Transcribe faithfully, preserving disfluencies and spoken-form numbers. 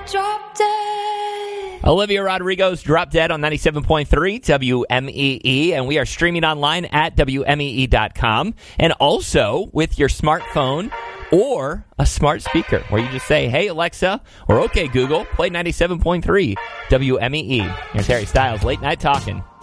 drop dead. Olivia Rodrigo's Drop Dead on ninety-seven point three W M E E, and we are streaming online at W M E E dot com, and also with your smartphone or a smart speaker, where you just say, hey, Alexa, or okay, Google, play ninety-seven point three W M E E. Here's Harry Styles, Late Night Talking.